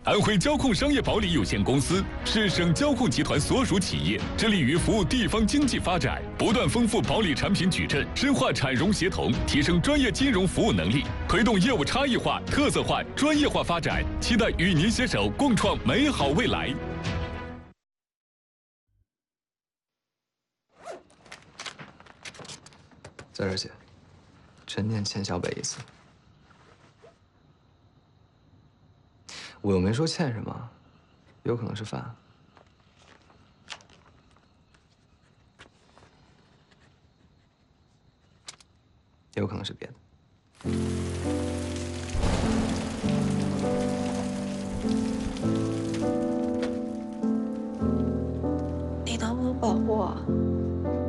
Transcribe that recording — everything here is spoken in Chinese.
安徽交控商业保理有限公司是省交控集团所属企业，致力于服务地方经济发展，不断丰富保理产品矩阵，深化产融协同，提升专业金融服务能力，推动业务差异化、特色化、专业化发展。期待与您携手共创美好未来。 在这儿写，陈念欠小北1次。我又没说欠什么，有可能是饭，也有可能是别的。 你能不能保护我？